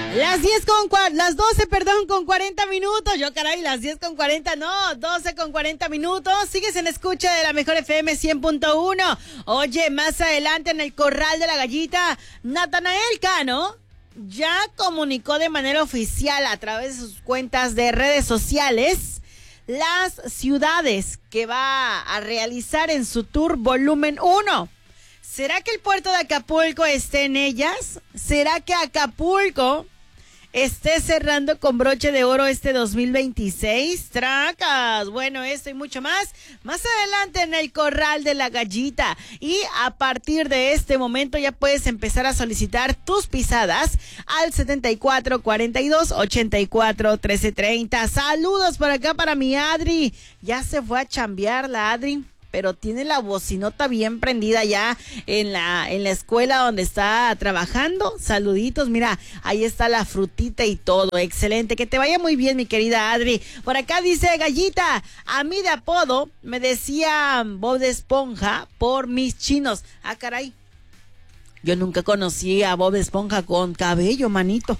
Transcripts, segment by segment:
Las 12, perdón, con 40 minutos. Yo, caray, las 10 con 40, no, 12 con 40 minutos. Sigues en escucha de la Mejor FM 100.1. Oye, más adelante en el Corral de la Gallita, Natanael Cano ya comunicó de manera oficial a través de sus cuentas de redes sociales las ciudades que va a realizar en su tour volumen 1. ¿Será que el puerto de Acapulco esté en ellas? ¿Será que Acapulco esté cerrando con broche de oro este 2026? Tracas, bueno, esto y mucho más adelante en el Corral de la Gallita. Y a partir de este momento ya puedes empezar a solicitar tus pisadas al 7442-841330. Saludos por acá para mi Adri. Ya se fue a chambear la Adri, pero tiene la bocinota bien prendida ya en la escuela donde está trabajando. Saluditos, mira, ahí está la frutita y todo, excelente, que te vaya muy bien, mi querida Adri. Por acá dice Gallita, a mí de apodo me decían Bob Esponja por mis chinos. Ah, caray, yo nunca conocí a Bob Esponja con cabello, manito.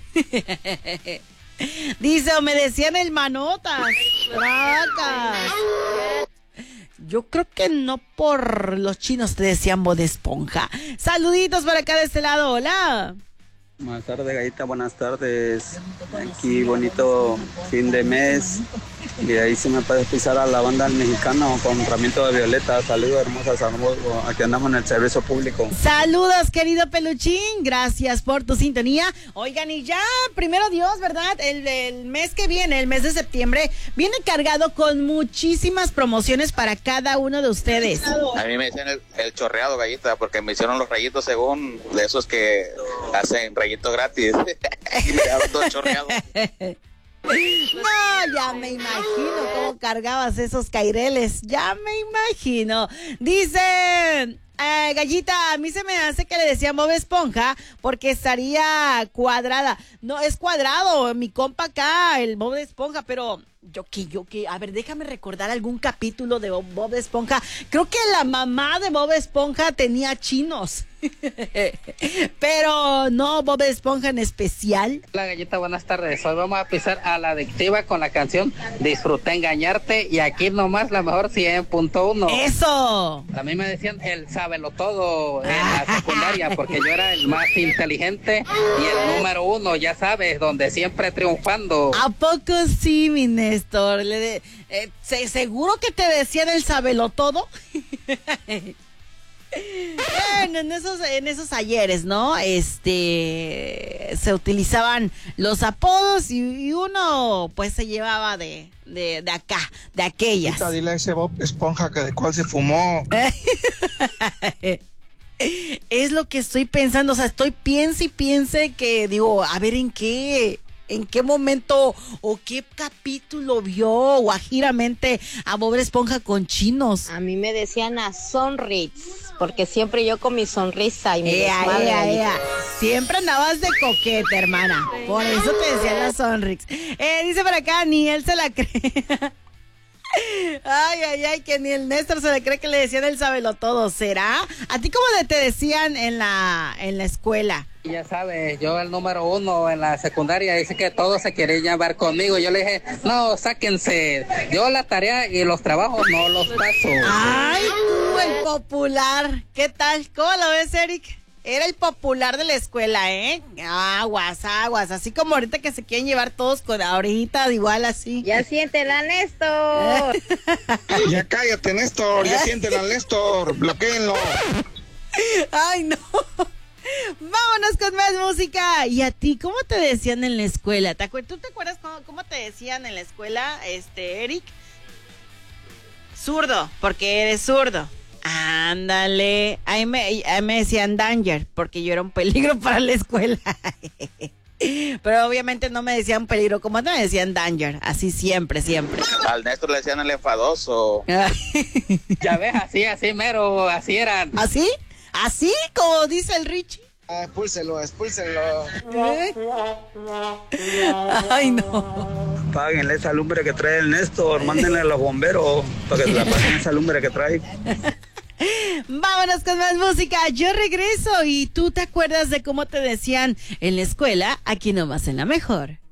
Dice, o me decían el Manotas. Tracas. Yo creo que no por los chinos te decían Bob Esponja. Saluditos por acá de este lado, hola. Buenas tardes, Gallita, buenas tardes. Aquí bonito fin de mes. Y ahí se me puede pisar a la banda del mexicano con Ramito de Violeta. Saludos, hermosas, saludos. Aquí andamos en el servicio público. Saludos, querido Peluchín. Gracias por tu sintonía. Oigan, y ya, primero Dios, ¿verdad? El mes que viene, el mes de septiembre, viene cargado con muchísimas promociones para cada uno de ustedes. A mí me decían el chorreado, Gallita, porque me hicieron los rayitos según de esos que hacen rayitos gratis. Y me daban todo chorreado. No, ya me imagino cómo cargabas esos caireles. Ya me imagino. Dice Gallita, a mí se me hace que le decían Bob Esponja porque estaría cuadrada. No, es cuadrado, mi compa acá, el Bob Esponja, pero yo que, a ver, déjame recordar algún capítulo de Bob Esponja. Creo que la mamá de Bob Esponja tenía chinos. Pero no Bob Esponja en especial. Hola, Gallita, buenas tardes. Hoy vamos a pisar a la adictiva con la canción Disfruté Engañarte, y aquí nomás la mejor 100.1. ¡Eso! A mí me decían el sábelo-todo en la secundaria porque yo era el más inteligente y el número 1, ya sabes, donde siempre triunfando. ¿A poco sí, mi Néstor? ¿Seguro que te decían el sábelo-todo? Bueno, en esos ayeres, ¿no? Se utilizaban los apodos y uno pues se llevaba de acá, de aquellas. Ahorita dile a ese Bob Esponja que de cuál se fumó. Es lo que estoy pensando, o sea, piense que digo, a ver en qué momento o qué capítulo vio guajiramente a Bob Esponja con chinos. A mí me decían a Sonrix, porque siempre yo con mi sonrisa y mi desmadre. Siempre andabas de coqueta, hermana. Por eso te decían la Sonrix. Dice por acá, ni él se la cree. Ay, que ni el Néstor se le cree que le decían el sabelotodo. ¿Será? ¿A ti cómo te decían en la escuela? Ya sabes, yo el número 1 en la secundaria, dice que todos se quieren llevar conmigo. Yo le dije, no, sáquense. Yo la tarea y los trabajos no los paso. Ay, tú, el popular. ¿Qué tal? ¿Cómo lo ves, Eric? Era el popular de la escuela, ¿eh? Aguas. Así como ahorita que se quieren llevar todos con ahorita, igual así. Ya siéntela, Néstor. Ya cállate, Néstor. Ya siéntela, Néstor. Bloquéenlo. Ay, no. Vámonos con más música. ¿Y a ti cómo te decían en la escuela? ¿Tú te acuerdas cómo te decían en la escuela, Eric? Zurdo, porque eres zurdo. Ándale. Ahí me decían Danger, porque yo era un peligro para la escuela. Pero obviamente no me decían peligro, como te me decían Danger, así siempre. Al Néstor le decían el enfadoso. Ya ves, así mero, así eran. ¿Así? ¿Así como dice el Richie? Expúlselo. Ay, no. Páguenle esa lumbre que trae el Néstor, mándenle a los bomberos para que la paguen esa lumbre que trae. Vámonos con más música. Yo regreso y tú te acuerdas de cómo te decían en la escuela, aquí nomás en la mejor.